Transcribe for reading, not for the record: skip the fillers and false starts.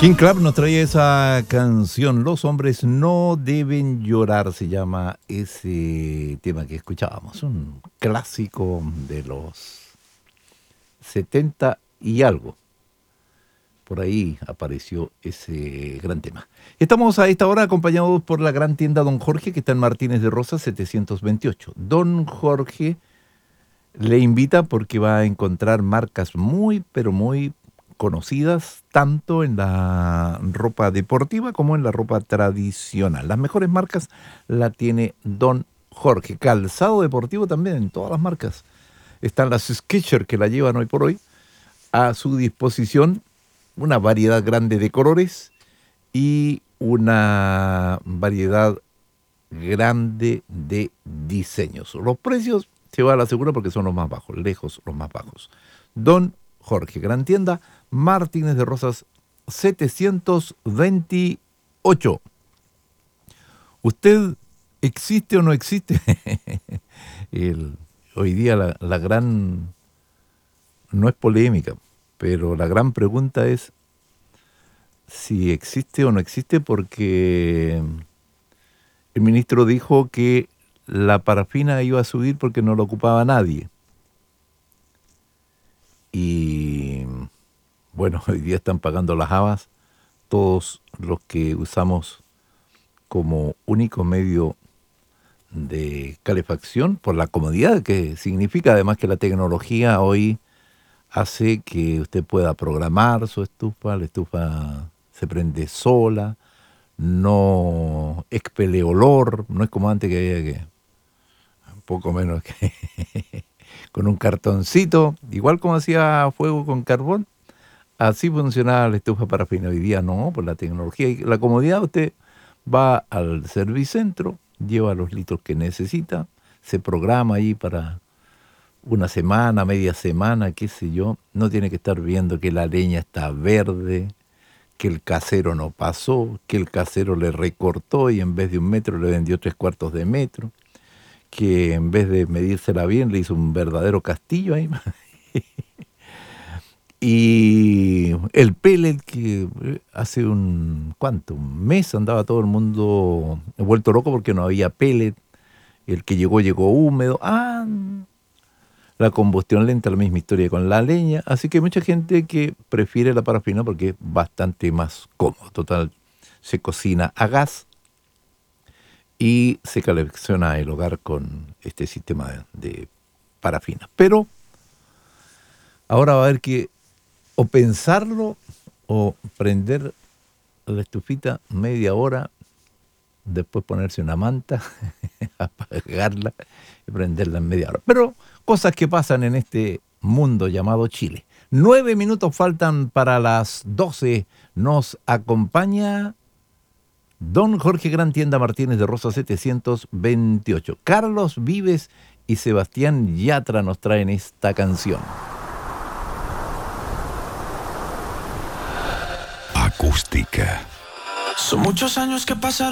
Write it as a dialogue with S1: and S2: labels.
S1: King Club nos trae esa canción, Los hombres no deben llorar, se llama ese tema que escuchábamos, un clásico de los 70 y algo. Por ahí apareció ese gran tema. Estamos a esta hora acompañados por la gran tienda Don Jorge, que está en Martínez de Rosas 728. Don Jorge le invita porque va a encontrar marcas muy, pero muy conocidas, tanto en la ropa deportiva como en la ropa tradicional. Las mejores marcas la tiene Don Jorge. Calzado deportivo también, en todas las marcas. Están las Skechers, que la llevan hoy por hoy a su disposición, una variedad grande de colores y una variedad grande de diseños. Los precios se va a la segura porque son los más bajos, lejos los más bajos. Don Jorge, gran tienda, Martínez de Rosas 728. ¿Usted existe o no existe? Hoy día la gran, no es polémica, pero la gran pregunta es si existe o no existe, porque el ministro dijo que la parafina iba a subir porque no lo ocupaba nadie. Y bueno, hoy día están pagando las habas todos los que usamos como único medio de calefacción, por la comodidad que significa, además que la tecnología hoy hace que usted pueda programar su estufa, la estufa se prende sola, no expele olor, no es como antes que había que, un poco menos que con un cartoncito, igual como hacía fuego con carbón, así funcionaba la estufa parafina. Hoy día no, por la tecnología y la comodidad. Usted va al servicentro, lleva los litros que necesita, se programa ahí para una semana, media semana, qué sé yo. No tiene que estar viendo que la leña está verde, que el casero no pasó, que el casero le recortó y en vez de 1 metro le vendió 3/4 de metro, que en vez de medírsela bien le hizo un verdadero castillo ahí. Y el pellet, que hace un mes andaba todo el mundo vuelto loco porque no había pellet. El que llegó húmedo. La combustión lenta, la misma historia con la leña. Así que hay mucha gente que prefiere la parafina porque es bastante más cómodo. Total, se cocina a gas y se calefacciona el hogar con este sistema de parafina. Pero ahora va a haber que o pensarlo o prender la estufita media hora, después ponerse una manta, apagarla y prenderla en media hora. Pero cosas que pasan en este mundo llamado Chile. 9 minutos faltan para las 12. Nos acompaña Don Jorge, gran tienda Martínez de Rosas 728. Carlos Vives y Sebastián Yatra nos traen esta canción.
S2: Acústica.
S3: Son muchos años que pasaron.